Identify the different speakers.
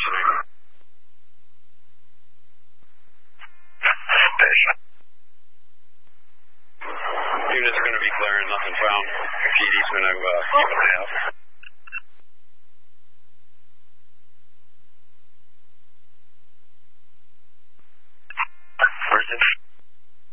Speaker 1: listening.
Speaker 2: Station.
Speaker 1: Units are going to be clearing, nothing found. PD's going to keep an eye out.